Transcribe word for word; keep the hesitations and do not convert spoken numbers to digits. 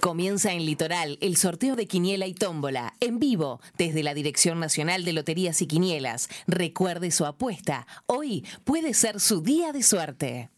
Comienza en Litoral el sorteo de Quiniela y Tómbola, en vivo, desde la Dirección Nacional de Loterías y Quinielas. Recuerde su apuesta. Hoy puede ser su día de suerte.